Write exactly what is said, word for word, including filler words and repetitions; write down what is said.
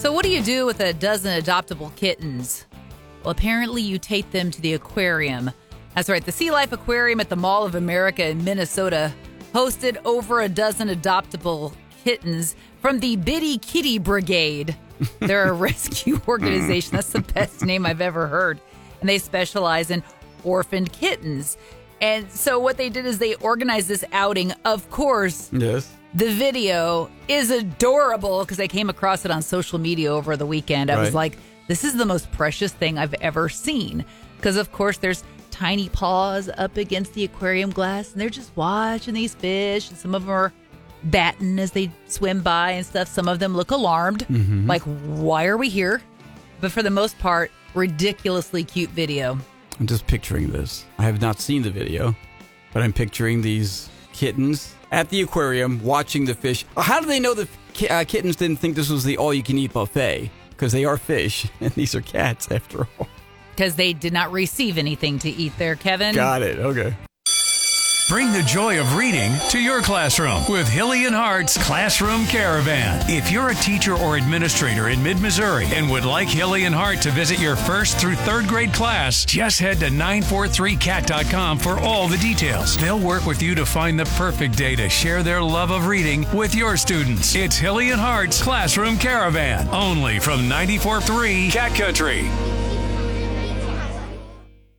So what do you do with a dozen adoptable kittens? Well, apparently you take them to the aquarium. That's right. The Sea Life Aquarium at the Mall of America in Minnesota hosted over a dozen adoptable kittens from the Bitty Kitty Brigade. They're a rescue organization. That's the best name I've ever heard. And they specialize in orphaned kittens. And so what they did is they organized this outing. Of course, yes. The video is adorable because I came across it on social media over the weekend. I right. was like, this is the most precious thing I've ever seen. Because, of course, there's tiny paws up against the aquarium glass, and they're just watching these fish. And some of them are batting as they swim by and stuff. Some of them look alarmed, mm-hmm. like, why are we here? But for the most part, ridiculously cute video. I'm just picturing this. I have not seen the video, but I'm picturing these kittens at the aquarium watching the fish. How do they know the ki- uh, kittens didn't think this was the all-you-can-eat buffet? Because they are fish, and these are cats after all. Because they did not receive anything to eat there, Kevin. Got it. Okay. Bring the joy of reading to your classroom with Hilly and Hart's Classroom Caravan. If you're a teacher or administrator in mid-Missouri and would like Hilly and Hart to visit your first through third grade class, just head to nine four three cat dot com for all the details. They'll work with you to find the perfect day to share their love of reading with your students. It's Hilly and Hart's Classroom Caravan, only from ninety-four point three Cat Country.